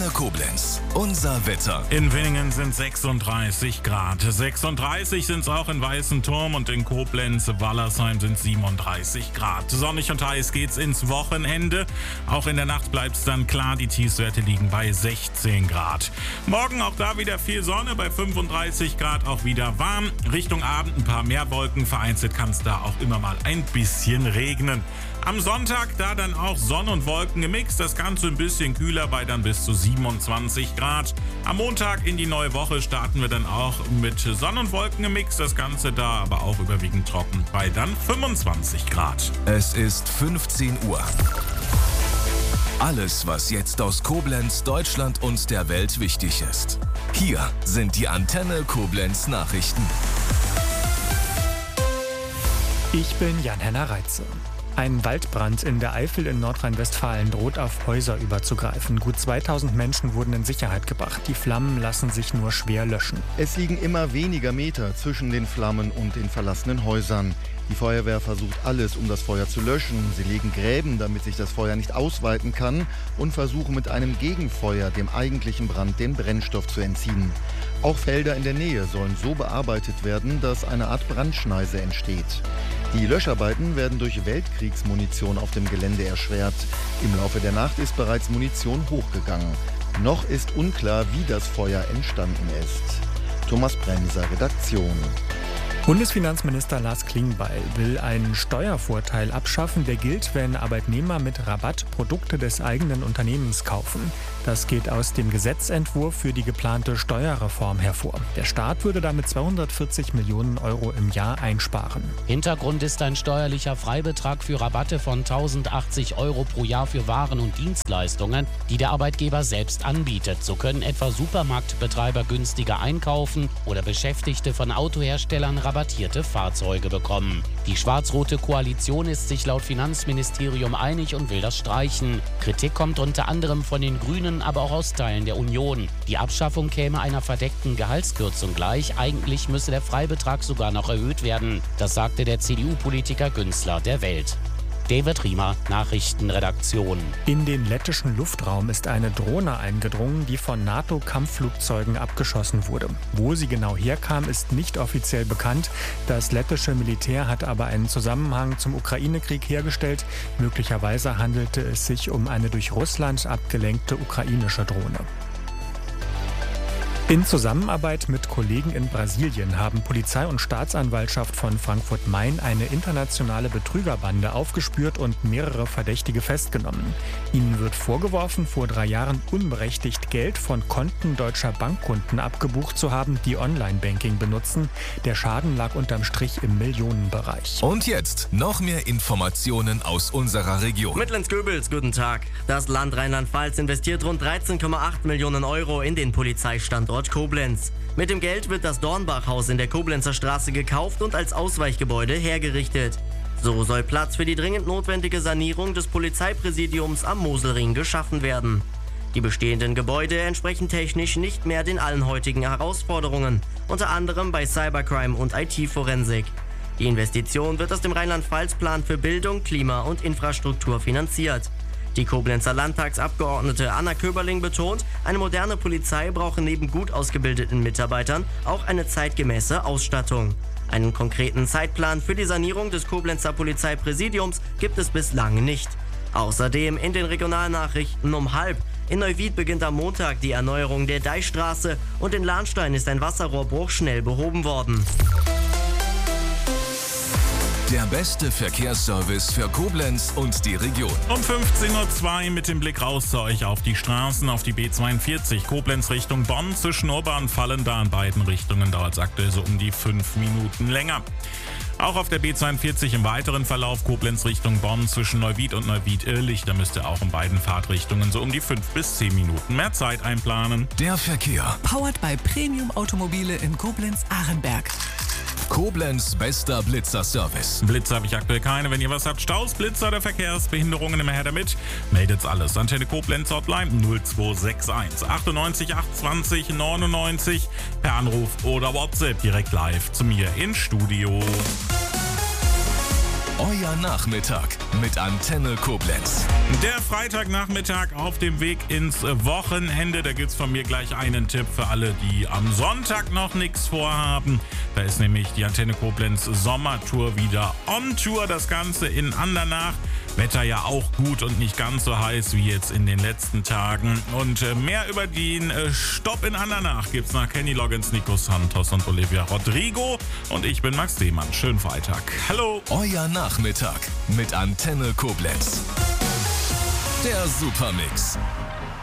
Antenne Koblenz. Unser Wetter. In Winningen sind 36 Grad. 36 sind es auch in Weißenturm und in Koblenz-Wallersheim sind 37 Grad. Sonnig und heiß geht's ins Wochenende. Auch in der Nacht bleibt's dann klar. Die Tiefstwerte liegen bei 16 Grad. Morgen auch da wieder viel Sonne, bei 35 Grad auch wieder warm. Richtung Abend ein paar mehr Wolken. Vereinzelt kann es da auch immer mal ein bisschen regnen. Am Sonntag da dann auch Sonne und Wolken gemixt. Das Ganze ein bisschen kühler bei dann bis zu 27 Grad. Am Montag in die neue Woche starten wir dann auch mit Sonne und Wolken gemixt. Das Ganze da aber auch überwiegend trocken bei dann 25 Grad. Es ist 15 Uhr. Alles, was jetzt aus Koblenz, Deutschland und der Welt wichtig ist. Hier sind die Antenne Koblenz Nachrichten. Ich bin Jan-Henner Reitze. Ein Waldbrand in der Eifel in Nordrhein-Westfalen droht auf Häuser überzugreifen. Gut 2000 Menschen wurden in Sicherheit gebracht. Die Flammen lassen sich nur schwer löschen. Es liegen immer weniger Meter zwischen den Flammen und den verlassenen Häusern. Die Feuerwehr versucht alles, um das Feuer zu löschen. Sie legen Gräben, damit sich das Feuer nicht ausweiten kann, und versuchen mit einem Gegenfeuer dem eigentlichen Brand den Brennstoff zu entziehen. Auch Felder in der Nähe sollen so bearbeitet werden, dass eine Art Brandschneise entsteht. Die Löscharbeiten werden durch Weltkriegsmunition auf dem Gelände erschwert. Im Laufe der Nacht ist bereits Munition hochgegangen. Noch ist unklar, wie das Feuer entstanden ist. Thomas Bremser, Redaktion. Bundesfinanzminister Lars Klingbeil will einen Steuervorteil abschaffen, der gilt, wenn Arbeitnehmer mit Rabatt Produkte des eigenen Unternehmens kaufen. Das geht aus dem Gesetzentwurf für die geplante Steuerreform hervor. Der Staat würde damit 240 Millionen Euro im Jahr einsparen. Hintergrund ist ein steuerlicher Freibetrag für Rabatte von 1080 Euro pro Jahr für Waren und Dienstleistungen, die der Arbeitgeber selbst anbietet. So können etwa Supermarktbetreiber günstiger einkaufen oder Beschäftigte von Autoherstellern rabattierte Fahrzeuge bekommen. Die schwarz-rote Koalition ist sich laut Finanzministerium einig und will das streichen. Kritik kommt unter anderem von den Grünen, aber auch aus Teilen der Union. Die Abschaffung käme einer verdeckten Gehaltskürzung gleich. Eigentlich müsse der Freibetrag sogar noch erhöht werden. Das sagte der CDU-Politiker Günzler der Welt. David Riemer, Nachrichtenredaktion. In den lettischen Luftraum ist eine Drohne eingedrungen, die von NATO-Kampfflugzeugen abgeschossen wurde. Wo sie genau herkam, ist nicht offiziell bekannt. Das lettische Militär hat aber einen Zusammenhang zum Ukraine-Krieg hergestellt. Möglicherweise handelte es sich um eine durch Russland abgelenkte ukrainische Drohne. In Zusammenarbeit mit Kollegen in Brasilien haben Polizei und Staatsanwaltschaft von Frankfurt-Main eine internationale Betrügerbande aufgespürt und mehrere Verdächtige festgenommen. Ihnen wird vorgeworfen, vor 3 Jahren unberechtigt Geld von Konten deutscher Bankkunden abgebucht zu haben, die Online-Banking benutzen. Der Schaden lag unterm Strich im Millionenbereich. Und jetzt noch mehr Informationen aus unserer Region. Mittlens-Göbels, guten Tag. Das Land Rheinland-Pfalz investiert rund 13,8 Millionen Euro in den Polizeistandort Koblenz. Mit dem Geld wird das Dornbachhaus in der Koblenzer Straße gekauft und als Ausweichgebäude hergerichtet. So soll Platz für die dringend notwendige Sanierung des Polizeipräsidiums am Moselring geschaffen werden. Die bestehenden Gebäude entsprechen technisch nicht mehr den allen heutigen Herausforderungen, unter anderem bei Cybercrime und IT-Forensik. Die Investition wird aus dem Rheinland-Pfalz-Plan für Bildung, Klima und Infrastruktur finanziert. Die Koblenzer Landtagsabgeordnete Anna Köberling betont, eine moderne Polizei brauche neben gut ausgebildeten Mitarbeitern auch eine zeitgemäße Ausstattung. Einen konkreten Zeitplan für die Sanierung des Koblenzer Polizeipräsidiums gibt es bislang nicht. Außerdem in den Regionalnachrichten um 12:30. In Neuwied beginnt am Montag die Erneuerung der Deichstraße und in Lahnstein ist ein Wasserrohrbruch schnell behoben worden. Der beste Verkehrsservice für Koblenz und die Region. Um 15.02 Uhr mit dem Blick raus zu euch auf die Straßen, auf die B42 Koblenz Richtung Bonn. Zwischen Urban und Fallenda in beiden Richtungen dauert es aktuell so um die 5 Minuten länger. Auch auf der B42 im weiteren Verlauf Koblenz Richtung Bonn zwischen Neuwied und Neuwied-Irrlich. Da müsst ihr auch in beiden Fahrtrichtungen so um die 5 bis 10 Minuten mehr Zeit einplanen. Der Verkehr. Powered by Premium Automobile in Koblenz-Ahrenberg. Koblenz bester Blitzer-Service. Blitzer habe ich aktuell keine. Wenn ihr was habt, Staus, Blitzer oder Verkehrsbehinderungen, immer her damit. Meldet's alles. Antenne Koblenz Hotline 0261 98 820 99 per Anruf oder WhatsApp direkt live zu mir ins Studio. Euer Nachmittag mit Antenne Koblenz. Der Freitagnachmittag auf dem Weg ins Wochenende. Da gibt's von mir gleich einen Tipp für alle, die am Sonntag noch nichts vorhaben. Da ist nämlich die Antenne Koblenz Sommertour wieder on Tour. Das Ganze in Andernach. Wetter ja auch gut und nicht ganz so heiß wie jetzt in den letzten Tagen. Und mehr über den Stopp in Andernach gibt's nach Kenny Loggins, Nico Santos und Olivia Rodrigo. Und ich bin Max Demann. Schönen Freitag. Hallo. Euer Nachmittag mit Antenne Koblenz. Der Supermix.